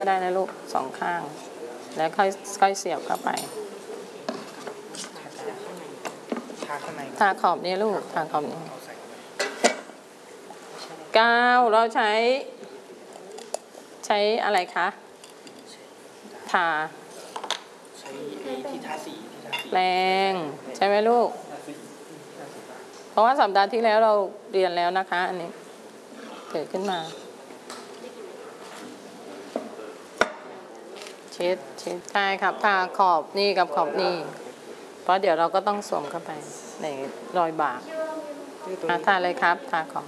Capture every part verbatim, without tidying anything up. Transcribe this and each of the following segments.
ก็ได้นะลูกสองข้างแล้วค่อยค่อยเสียบเข้าไปทาขอบนี้ลูกทาขอบนี้กาวเราใช้ใช้อะไรคะทาใช้ที่ทาสีแรงใช่ไหมลูกเพราะว่าสัปดาห์ที่แล้วเราเรียนแล้วนะคะอันนี้เกิดขึ้นมาเช็ดเช็ดใช่ครับทาขอบนี่กับขอบนี่เพราะเดี๋ยวเราก็ต้องสวมเข้าไปในรอยบากทาเลยครับทาขอบ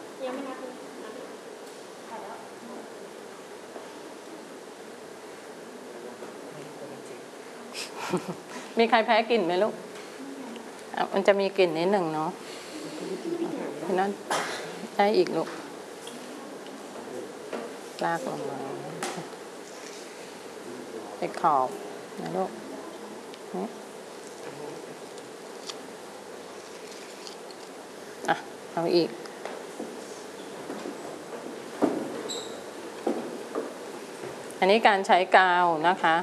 มีใครแพ้กลิ่นไหมลูกมันจะมีกลิ่นนิดหนึ่งเนาะเพราะนั้นได้อีกลูกลากลงมาไปขอบนะลูกนี่อ่ะเอาอีกอันนี้การใช้กาวนะคะ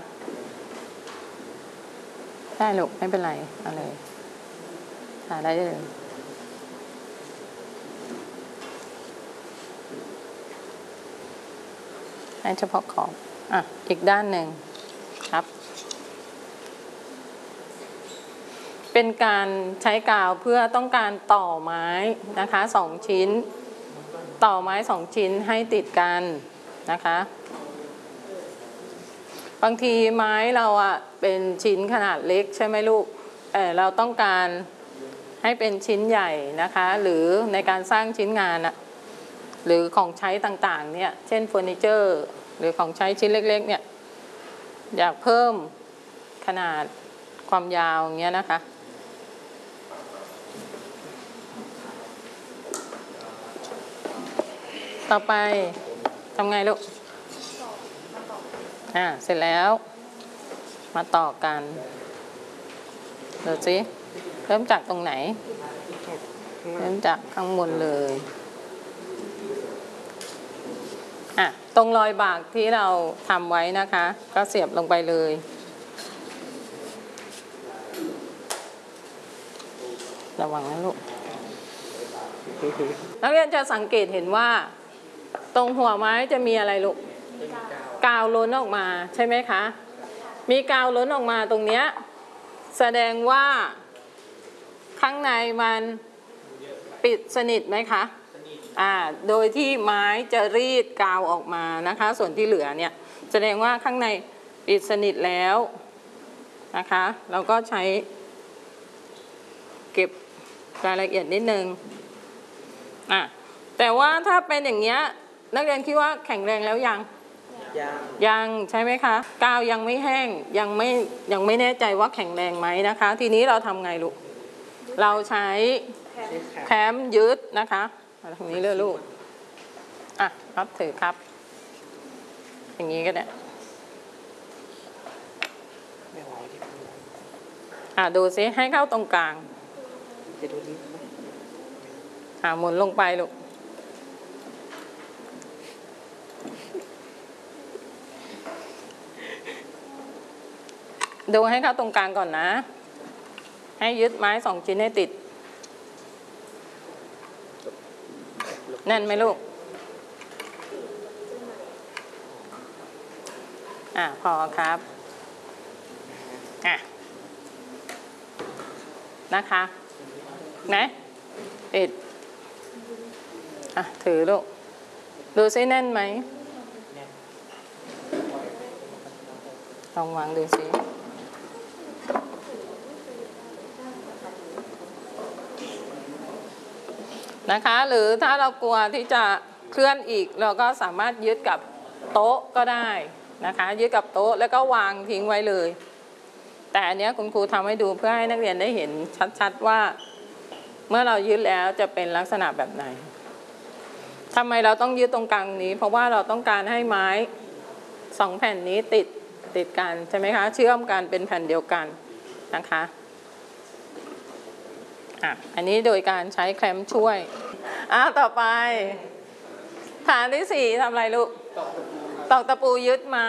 ได้ลูกไม่เป็นไรเอาเลยทาได้เลยให้เฉพาะขอบอ่ะอีกด้านหนึ่งครับเป็นการใช้กาวเพื่อต้องการต่อไม้นะคะสองชิ้นต่อไม้สองชิ้นให้ติดกันนะคะบางทีไม้เราอ่ะเป็นชิ้นขนาดเล็กใช่ไหมลูกเออเราต้องการให้เป็นชิ้นใหญ่นะคะหรือในการสร้างชิ้นงานอ่ะหรือของใช้ต่างๆเนี่ยเช่นเฟอร์นิเจอร์หรือของใช้ชิ้นเล็กๆเนี่ยอยากเพิ่มขนาดความยาวอย่างเงี้ยนะคะต่อไปทำไงลูกอ่าเสร็จแล้วมาต่อกันดูสิเริ่มจากตรงไหนเริ่มจากข้างบนเลยอ่ะตรงรอยบากที่เราทำไว้นะคะก็เสียบลงไปเลยระวังนะลูกนักเรียนจะสังเกตเห็นว่าตรงหัวไม้จะมีอะไรลูกกาวล้นออกมาใช่ไหมคะมีกาวล้นออกมาตรงเนี้ยแสดงว่าข้างในมันปิดสนิทไหมคะอ่าโดยที่ไม้จะรีดกาวออกมานะคะส่วนที่เหลือเนี่ยแสดงว่าข้างในปิดสนิทแล้วนะคะเราก็ใช้เก็บรายละเอียดนิดนึงอ่ะแต่ว่าถ้าเป็นอย่างเงี้ยนักเรียนคิดว่าแข็งแรงแล้วยังยังยังใช่ไหมคะกาวยังไม่แห้งยังไม่ยังไม่แน่ใจว่าแข็งแรงไหมนะคะทีนี้เราทำไงลูกเราใช้แคมยึดนะคะตรงนี้เลยลูกอ่ะรับถือครับอย่างนี้ก็ได้อ่ะดูซิให้เข้าตรงกลางอ่ะหมุนลงไปลูกดูให้เข้าตรงกลางก่อนนะให้ยึดไม้สองชิ้นให้ติดแน่นไหมลูกอ่ะพอครับอ่ะนะคะนะติดอ่ะถือลูกดูซิแน่นไหมลองวางดูซินะคะหรือถ้าเรากลัวที่จะเคลื่อนอีกเราก็สามารถยึดกับโต๊ะก็ได้นะคะยึดกับโต๊ะแล้วก็วางทิ้งไว้เลยแต่อันนี้คุณครูทำให้ดูเพื่อให้นักเรียนได้เห็นชัดๆว่าเมื่อเรายึดแล้วจะเป็นลักษณะแบบไหนทำไมเราต้องยึดตรงกลางนี้เพราะว่าเราต้องการให้ไม้สองแผ่นนี้ติดติดกันใช่ไหมคะเชื่อมกันเป็นแผ่นเดียวกันนะคะอ่ะอันนี้โดยการใช้แคมช่วยอ่ะต่อไปฐานที่สี่ทำอะไรลูกตอกตะปูยึดมา